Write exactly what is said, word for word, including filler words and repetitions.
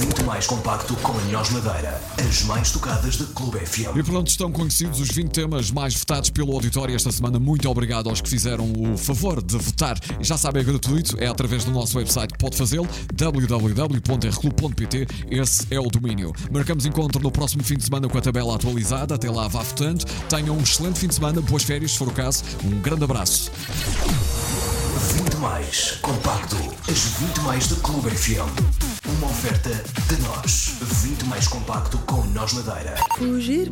vinte mais compacto com a Nós Madeira. As mais tocadas da Clube F M. E pronto, estão conhecidos os vinte temas mais votados pelo auditório esta semana. Muito obrigado aos que fizeram o favor de votar. E já sabem, é gratuito, é através do nosso website que pode fazê-lo, w w w ponto r clube ponto p t. Esse é o domínio. Marcamos encontro no próximo fim de semana com a tabela atualizada. Até lá, vá votando. Tenham um excelente fim de semana, boas férias, se for o caso. Um grande abraço. vinte mais compacto. As vinte mais da Clube F M. Uma oferta de nós. vinte mais compacto com Nós Madeira. Fugir